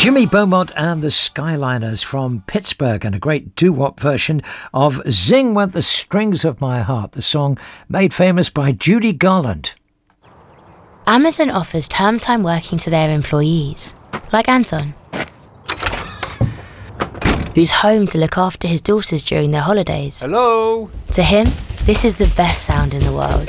Jimmy Beaumont and the Skyliners from Pittsburgh, and a great doo-wop version of Zing Went the Strings of My Heart, the song made famous by Judy Garland. Amazon offers term time working to their employees, like Anton, who's home to look after his daughters during their holidays. Hello? To him, this is the best sound in the world.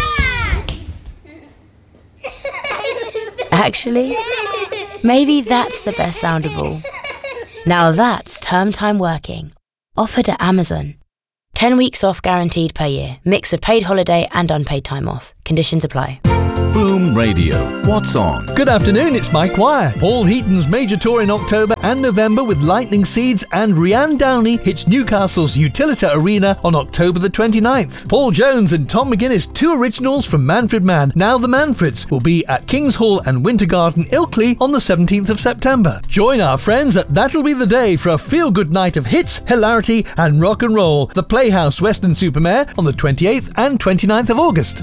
Actually, maybe that's the best sound of all. Now that's term time working, offered at Amazon. 10 weeks off guaranteed per year. Mix of paid holiday and unpaid time off. Conditions apply. Boom Radio. What's on? Good afternoon, it's Mike Wire. Paul Heaton's major tour in October and November with Lightning Seeds, and Rianne Downey hits Newcastle's Utilita Arena on October the 29th. Paul Jones and Tom McGuinness, two originals from Manfred Mann, now the Manfreds, will be at King's Hall and Winter Garden, Ilkley on the 17th of September. Join our friends at That'll Be the Day for a feel-good night of hits, hilarity and rock and roll. The Playhouse, Weston-super-Mare on the 28th and 29th of August.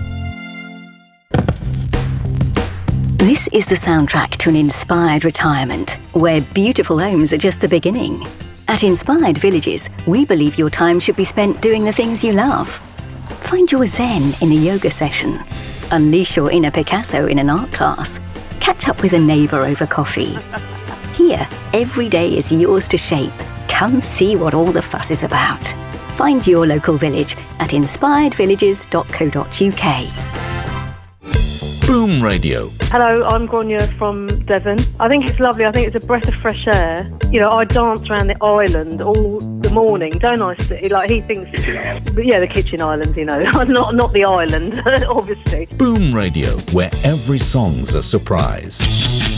This is the soundtrack to an inspired retirement, where beautiful homes are just the beginning. At Inspired Villages, we believe your time should be spent doing the things you love. Find your zen in a yoga session. Unleash your inner Picasso in an art class. Catch up with a neighbour over coffee. Here, every day is yours to shape. Come see what all the fuss is about. Find your local village at inspiredvillages.co.uk. Boom Radio. Hello, I'm Grania from Devon. I think it's lovely. I think it's a breath of fresh air. You know, I dance around the island all the morning, don't I? Like, he thinks, but yeah, the kitchen island, you know, not the island, obviously. Boom Radio, where every song's a surprise.